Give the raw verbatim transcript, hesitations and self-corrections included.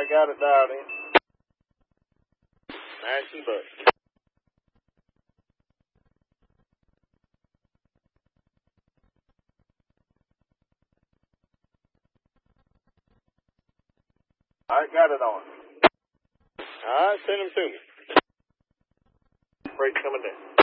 got it dialed in. Nice and butt. All right, got it on. All right, send them to me. Freight coming down.